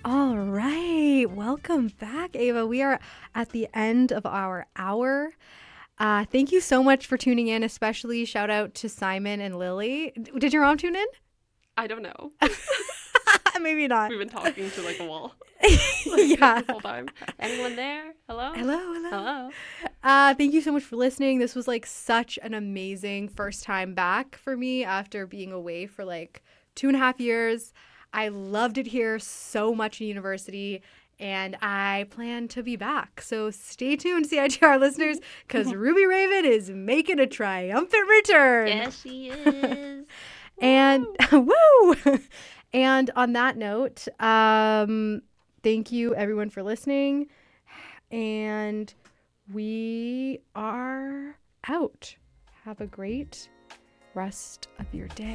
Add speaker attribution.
Speaker 1: All right. Welcome back, Ava. We are at the end of our hour. Thank you so much for tuning in, especially shout out to Simon and Lily. Did your mom tune in?
Speaker 2: I don't know.
Speaker 1: Maybe not.
Speaker 2: We've been talking to like a wall
Speaker 1: Yeah.
Speaker 2: this whole time. Anyone there? Hello?
Speaker 1: Hello.
Speaker 2: Hello?
Speaker 1: Thank you so much for listening. This was like such an amazing first time back for me after being away for like 2.5 years. I loved it here so much in university, and I plan to be back. So stay tuned, CITR listeners, because Ruby Raven is making a triumphant return.
Speaker 2: Yes, she is.
Speaker 1: And woo! And on that note, thank you everyone for listening. And we are out. Have a great rest of your day.